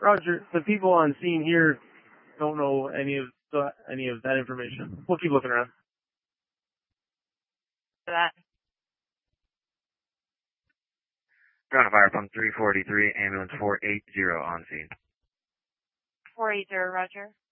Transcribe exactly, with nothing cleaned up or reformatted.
Roger, the people on scene here don't know any of the, any of that information. We'll keep looking around. For that. Ground fire pump three forty-three, ambulance four eighty on scene. four eighty, Roger.